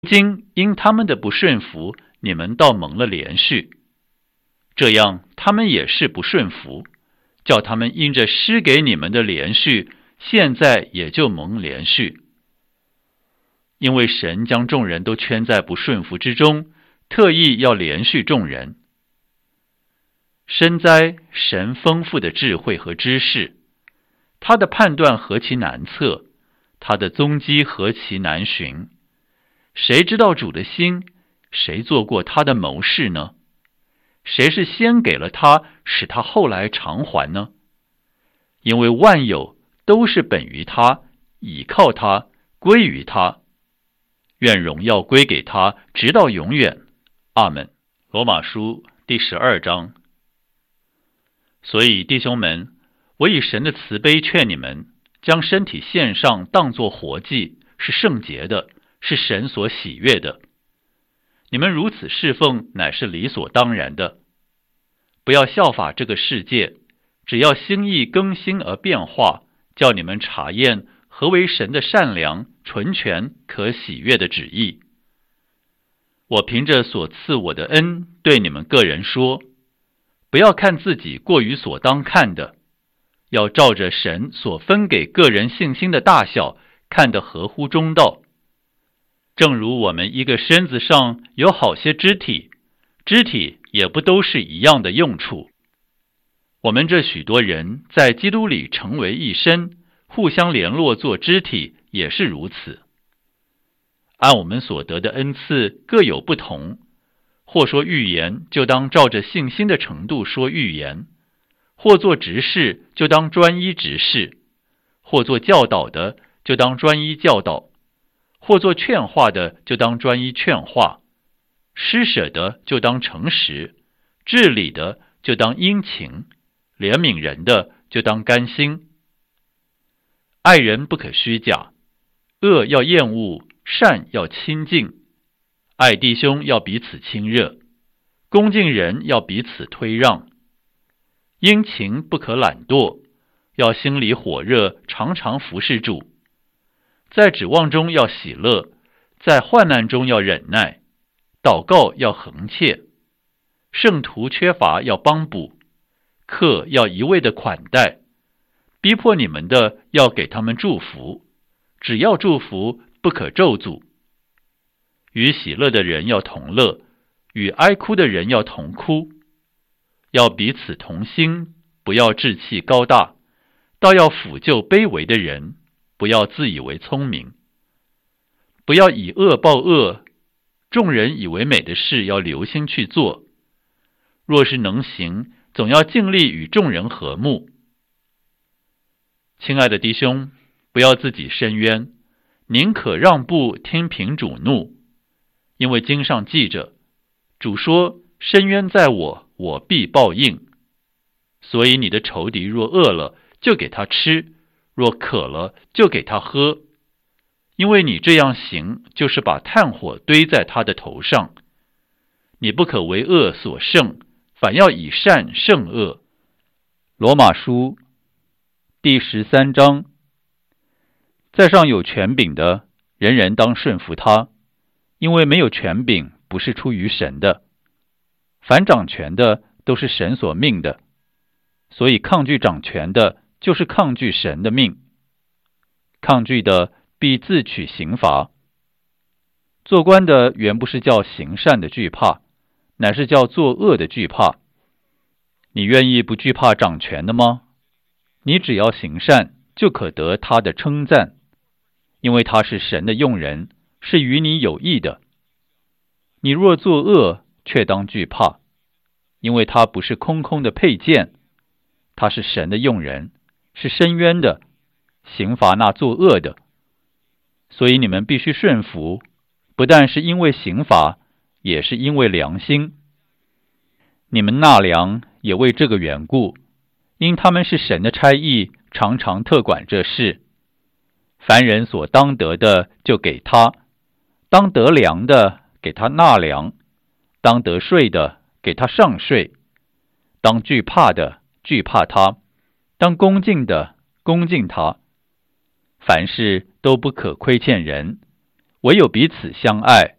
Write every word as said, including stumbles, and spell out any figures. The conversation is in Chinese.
今因他们的不顺服，你们倒蒙了连续。这样他们也是不顺服，叫他们因着施给你们的连续，现在也就蒙连续。因为神将众人都圈在不顺服之中，特意要连续众人。深哉神丰富的智慧和知识，他的判断何其难测，他的踪迹何其难寻。谁知道主的心？谁做过他的谋士呢？谁是先给了他，使他后来偿还呢？因为万有都是本于他，倚靠他，归于他。愿荣耀归给他，直到永远。阿们。罗马书第十二章。所以弟兄们，我以神的慈悲劝你们，将身体献上，当作活祭，是圣洁的，是神所喜悦的。你们如此侍奉，乃是理所当然的。不要效法这个世界，只要心意更新而变化，叫你们查验何为神的善良、纯全、可喜悦的旨意。我凭着所赐我的恩，对你们个人说，不要看自己过于所当看的，要照着神所分给个人信心的大小，看得合乎中道。正如我们一个身子上有好些肢体，肢体也不都是一样的用处。我们这许多人在基督里成为一身，互相联络做肢体，也是如此。按我们所得的恩赐各有不同，或说预言，就当照着信心的程度说预言；或做执事，就当专一执事；或做教导的，就当专一教导；或做劝化的，就当专一劝化；施舍的，就当诚实；治理的，就当殷勤；怜悯人的，就当甘心。爱人不可虚假，恶要厌恶，善要亲近。爱弟兄要彼此亲热，恭敬人要彼此推让。殷勤不可懒惰，要心里火热，常常服侍主。在指望中要喜乐，在患难中要忍耐，祷告要恒切。圣徒缺乏要帮补，客要一味的款待，逼迫你们的要给他们祝福，只要祝福，不可咒诅。与喜乐的人要同乐，与哀哭的人要同哭。要彼此同心，不要志气高大，倒要抚救卑微的人，不要自以为聪明。不要以恶报恶，众人以为美的事要留心去做。若是能行，总要尽力与众人和睦。亲爱的弟兄，不要自己伸冤，宁可让步，听凭主怒。因为经上记着，主说，伸冤在我，我必报应。所以你的仇敌若饿了，就给他吃；若渴了，就给他喝。因为你这样行，就是把炭火堆在他的头上。你不可为恶所胜，反要以善胜恶。罗马书第十三章。在上有权柄的，人人当顺服他，因为没有权柄不是出于神的。凡掌权的都是神所命的，所以抗拒掌权的，就是抗拒神的命。抗拒的必自取刑罚。做官的原不是叫行善的惧怕，乃是叫作恶的惧怕。你愿意不惧怕掌权的吗？你只要行善，就可得他的称赞，因为他是神的用人，是与你有益的。你若作恶，却当惧怕，因为他不是空空的佩剑，他是神的用人，是伸冤的，刑罚那作恶的。所以你们必须顺服，不但是因为刑罚，也是因为良心。你们纳粮也为这个缘故，因他们是神的差役，常常特管这事。凡人所当得的，就给他；当得粮的，给他纳粮；当得税的，给他上税；当惧怕的，惧怕他；当恭敬的，恭敬他。凡事都不可亏欠人， 唯有彼此相爱，